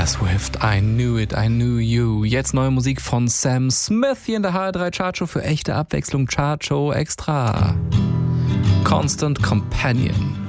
Taylor Swift, I Knew It, I Knew You. Jetzt neue Musik von Sam Smith hier in der HR3 Chartshow für echte Abwechslung. Chartshow extra. Constant Companion.